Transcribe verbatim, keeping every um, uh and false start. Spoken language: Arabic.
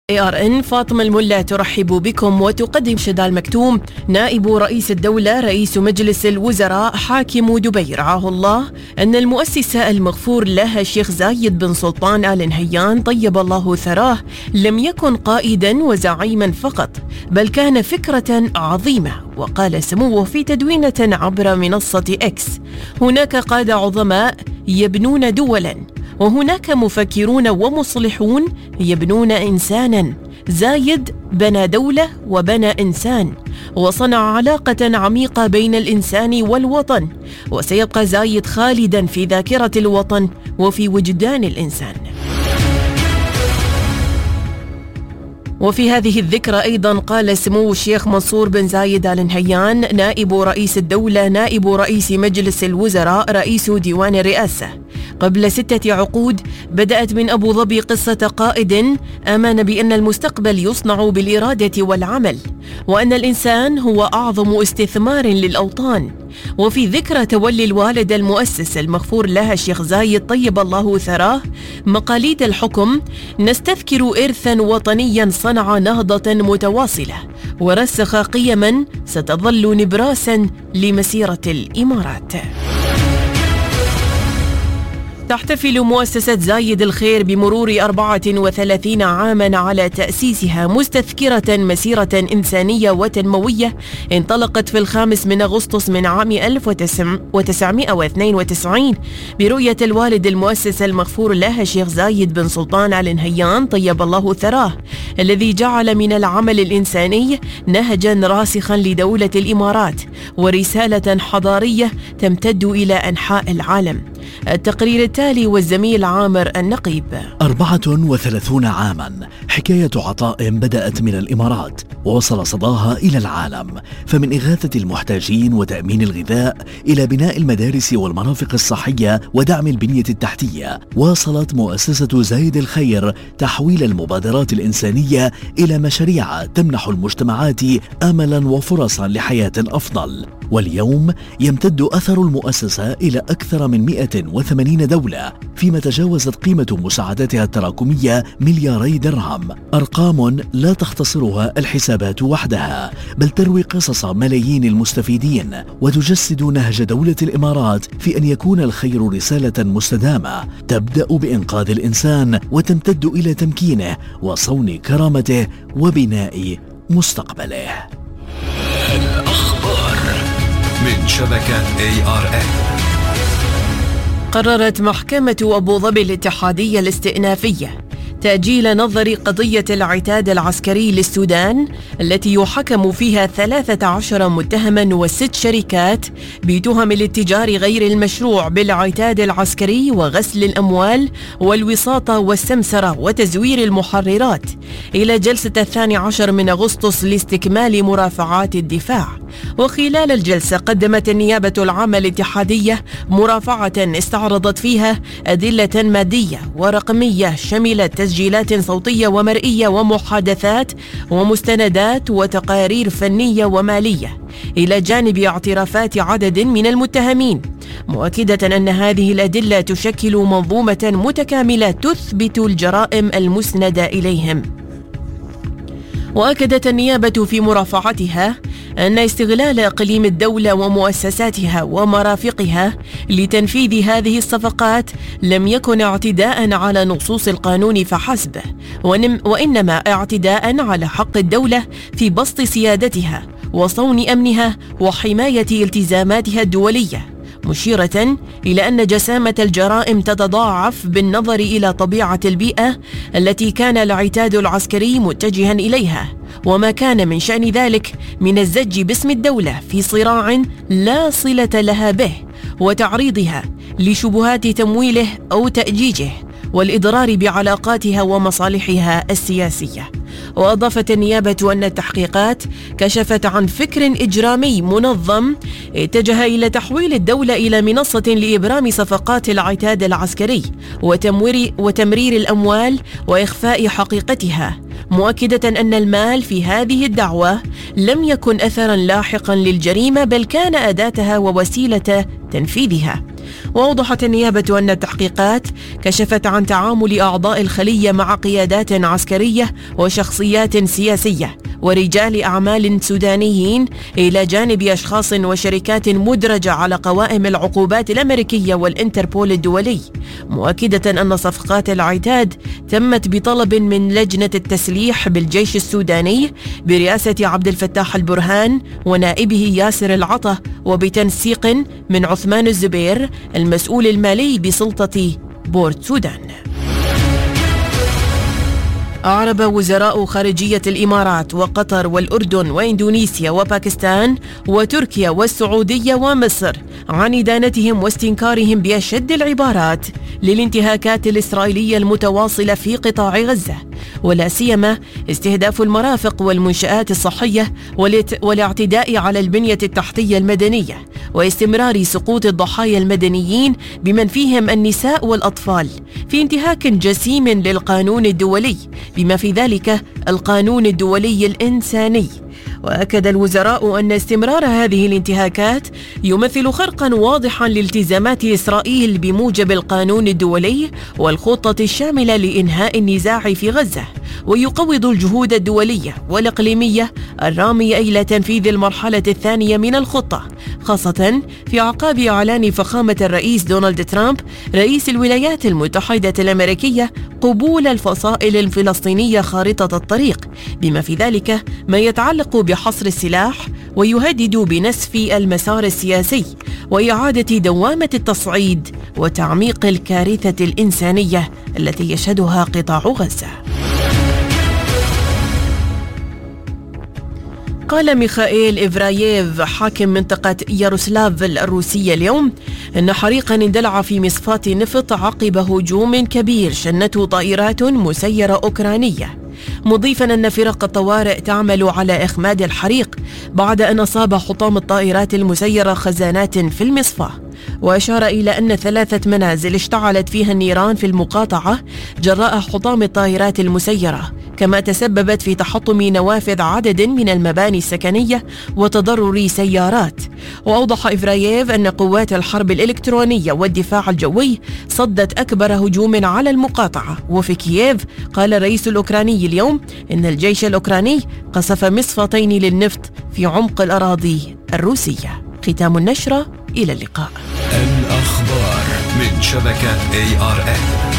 إيه آر إن فاطمة الملا ترحب بكم وتقدم شذا المكتوم. نائب رئيس الدولة رئيس مجلس الوزراء حاكم دبي رعاه الله أن المؤسس المغفور له الشيخ زايد بن سلطان آل نهيان طيب الله ثراه لم يكن قائدا وزعيما فقط، بل كان فكرة عظيمة. وقال سموه في تدوينة عبر منصة إكس: هناك قادة عظماء يبنون دولا، وهناك مفكرون ومصلحون يبنون إنسانا. زايد بنى دولة وبنى إنسان، وصنع علاقة عميقة بين الإنسان والوطن، وسيبقى زايد خالدا في ذاكرة الوطن وفي وجدان الإنسان. وفي هذه الذكرى أيضا قال سمو الشيخ منصور بن زايد آل نهيان نائب رئيس الدولة نائب رئيس مجلس الوزراء رئيس ديوان الرئاسة: قبل ستة عقود بدأت من أبو ظبي قصة قائد آمن بأن المستقبل يصنع بالإرادة والعمل، وأن الإنسان هو أعظم استثمار للأوطان. وفي ذكرى تولي الوالد المؤسس المغفور له الشيخ زايد طيب الله ثراه مقاليد الحكم: نستذكر إرثا وطنيا صنع نهضة متواصلة ورسخ قيما ستظل نبراسا لمسيرة الإمارات. تحتفل مؤسسة زايد الخير بمرور أربعة وثلاثين عاما على تأسيسها، مستذكرة مسيرة إنسانية وتنموية انطلقت في الخامس من أغسطس من عام ألف وتسعمائة واثنين وتسعين برؤية الوالد المؤسس المغفور له الشيخ زايد بن سلطان آل نهيان طيب الله ثراه، الذي جعل من العمل الإنساني نهجا راسخا لدولة الإمارات ورسالة حضارية تمتد إلى أنحاء العالم. التقرير التالي والزميل عامر النقيب. أربعة وثلاثون عاما، حكاية عطاء بدأت من الإمارات ووصل صداها إلى العالم، فمن إغاثة المحتاجين وتأمين الغذاء إلى بناء المدارس والمرافق الصحية ودعم البنية التحتية، واصلت مؤسسة زايد الخير تحويل المبادرات الإنسانية إلى مشاريع تمنح المجتمعات أملا وفرصا لحياة أفضل. واليوم يمتد أثر المؤسسة إلى أكثر من مئة وثمانين دولة، فيما تجاوزت قيمة مساعداتها التراكمية ملياري درهم، أرقام لا تختصرها الحسابات وحدها، بل تروي قصص ملايين المستفيدين وتجسد نهج دولة الإمارات في أن يكون الخير رسالة مستدامة تبدأ بإنقاذ الإنسان وتمتد إلى تمكينه وصون كرامته وبناء مستقبله. الأخبار من شبكة إيه آر إن. قررت محكمة أبو ظبي الاتحادية الاستئنافية تأجيل نظر قضية العتاد العسكري للسودان التي يحكم فيها ثلاثة عشر متهما وست شركات بتهم الاتجار غير المشروع بالعتاد العسكري وغسل الأموال والوساطة والسمسرة وتزوير المحررات إلى جلسة الثاني عشر من أغسطس لاستكمال مرافعات الدفاع. وخلال الجلسة قدمت النيابة العامة الاتحادية مرافعة استعرضت فيها أدلة مادية ورقمية شملت تسجيلات صوتية ومرئية ومحادثات ومستندات وتقارير فنية ومالية، إلى جانب اعترافات عدد من المتهمين، مؤكدة أن هذه الأدلة تشكل منظومة متكاملة تثبت الجرائم المسندة إليهم. وأكدت النيابة في مرافعتها أن استغلال إقليم الدولة ومؤسساتها ومرافقها لتنفيذ هذه الصفقات لم يكن اعتداء على نصوص القانون فحسب، وإنما اعتداء على حق الدولة في بسط سيادتها وصون أمنها وحماية التزاماتها الدولية، مشيرة إلى أن جسامة الجرائم تتضاعف بالنظر إلى طبيعة البيئة التي كان العتاد العسكري متجها إليها، وما كان من شأن ذلك من الزج باسم الدولة في صراع لا صلة لها به وتعريضها لشبهات تمويله أو تأجيجه والإضرار بعلاقاتها ومصالحها السياسية. وأضافت النيابة أن التحقيقات كشفت عن فكر إجرامي منظم اتجه إلى تحويل الدولة إلى منصة لإبرام صفقات العتاد العسكري وتموير وتمرير الأموال وإخفاء حقيقتها، مؤكدة أن المال في هذه الدعوة لم يكن أثرا لاحقا للجريمة، بل كان أداتها ووسيلة تنفيذها. وأوضحت النيابة أن التحقيقات كشفت عن تعامل أعضاء الخلية مع قيادات عسكرية وشخصيات سياسية ورجال أعمال سودانيين إلى جانب أشخاص وشركات مدرجة على قوائم العقوبات الأمريكية والإنتربول الدولي، مؤكدة أن صفقات العتاد تمت بطلب من لجنة التسليح بالجيش السوداني برئاسة عبد الفتاح البرهان ونائبه ياسر العطا، وبتنسيق من عثمان الزبير المسؤول المالي بسلطة بورت سودان. أعرب وزراء خارجية الإمارات وقطر والأردن وإندونيسيا وباكستان وتركيا والسعودية ومصر عن إدانتهم واستنكارهم بأشد العبارات للانتهاكات الإسرائيلية المتواصلة في قطاع غزة، ولا سيما استهداف المرافق والمنشآت الصحية والاعتداء على البنية التحتية المدنية واستمرار سقوط الضحايا المدنيين بمن فيهم النساء والأطفال في انتهاك جسيم للقانون الدولي بما في ذلك القانون الدولي الإنساني. وأكد الوزراء أن استمرار هذه الانتهاكات يمثل خرقا واضحا لالتزامات إسرائيل بموجب القانون الدولي والخطة الشاملة لإنهاء النزاع في غزة، ويقوض الجهود الدولية والإقليمية الرامية إلى تنفيذ المرحلة الثانية من الخطة، خاصة في أعقاب إعلان فخامة الرئيس دونالد ترامب رئيس الولايات المتحدة الأمريكية قبول الفصائل الفلسطينية خارطة الطريق، بما في ذلك ما يتعلق بحصر السلاح ويهدد بنسف المسار السياسي وإعادة دوامة التصعيد وتعميق الكارثة الإنسانية التي يشهدها قطاع غزة. قال ميخائيل إفراييف حاكم منطقة ياروسلاف الروسية اليوم أن حريقا اندلع في مصفاة نفط عقب هجوم كبير شنته طائرات مسيرة أوكرانية، مضيفا أن فرق الطوارئ تعمل على إخماد الحريق بعد أن أصاب حطام الطائرات المسيرة خزانات في المصفاة. وأشار إلى أن ثلاثة منازل اشتعلت فيها النيران في المقاطعة جراء حطام الطائرات المسيرة، كما تسببت في تحطم نوافذ عدد من المباني السكنية وتضرر سيارات. وأوضح إفراييف أن قوات الحرب الإلكترونية والدفاع الجوي صدت أكبر هجوم على المقاطعة. وفي كييف قال الرئيس الأوكراني اليوم إن الجيش الأوكراني قصف مصفتين للنفط في عمق الأراضي الروسية. ختام النشرة، إلى اللقاء. الأخبار من شبكة إيه آر إن.